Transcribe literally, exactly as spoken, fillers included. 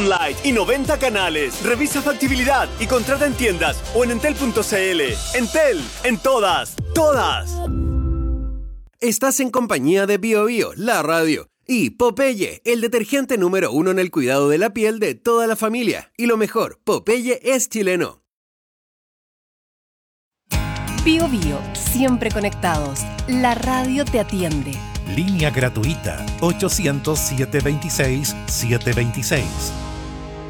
Light y noventa canales. Revisa factibilidad y contrata en tiendas o en entel punto c l. Entel, en todas, todas. Estás en compañía de Bio Bio, la radio, y Popeye, el detergente número uno en el cuidado de la piel de toda la familia. Y lo mejor, Popeye es chileno. Bio Bio, siempre conectados. La radio te atiende. Línea gratuita ochocientos, setecientos veintiséis, setecientos veintiséis.